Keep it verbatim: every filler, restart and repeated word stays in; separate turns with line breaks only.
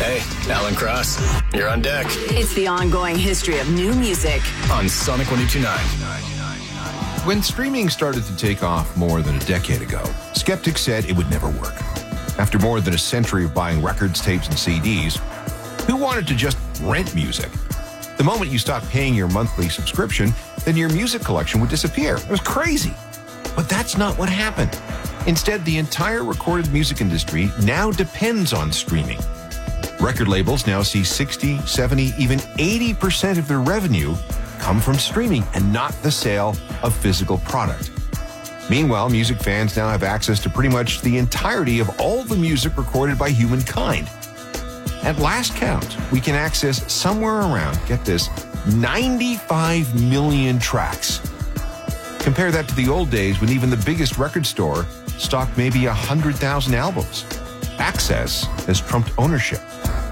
Hey, Alan Cross, you're on deck.
It's the ongoing history of new music
on Sonic one oh two point nine.
When streaming started to take off more than a decade ago, skeptics said it would never work. After more than a century of buying records, tapes, and C Ds, who wanted to just rent music? The moment you stopped paying your monthly subscription, then your music collection would disappear. It was crazy. But that's not what happened. Instead, the entire recorded music industry now depends on streaming. Record labels now see sixty, seventy, even eighty percent of their revenue come from streaming and not the sale of physical product. Meanwhile, music fans now have access to pretty much the entirety of all the music recorded by humankind. At last count, we can access somewhere around, get this, ninety-five million tracks. Compare that to the old days when even the biggest record store stocked maybe one hundred thousand albums. Access has trumped ownership.